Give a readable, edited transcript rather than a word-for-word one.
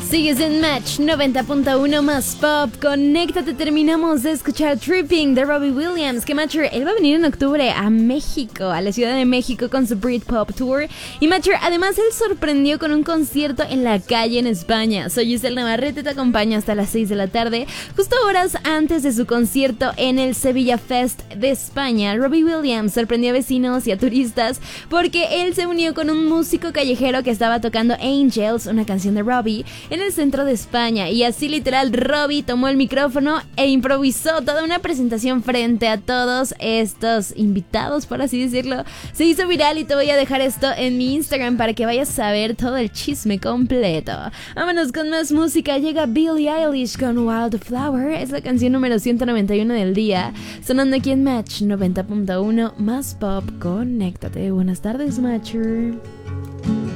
Sigues en Match 90.1 más pop. Conéctate, terminamos de escuchar Tripping de Robbie Williams. Que Matcher, él va a venir en octubre a México, a la Ciudad de México con su Britpop Tour. Y Matcher, además él sorprendió con un concierto en la calle en España. Soy Giselle Navarrete, te acompaño hasta las 6 de la tarde. Justo horas antes de su concierto en el Sevilla Fest de España, Robbie Williams sorprendió a vecinos y a turistas porque él se unió con un músico callejero que estaba tocando Angels, una canción de Robbie, en el centro de España. Y así literal Robbie tomó el micrófono e improvisó toda una presentación frente a todos estos invitados, por así decirlo. Se hizo viral y te voy a dejar esto en mi Instagram para que vayas a ver todo el chisme completo. Vámonos con más música. Llega Billie Eilish con Wildflower. Es la canción número 191 del día, sonando aquí en Match 90.1 más pop. Conéctate. Buenas tardes, Matcher.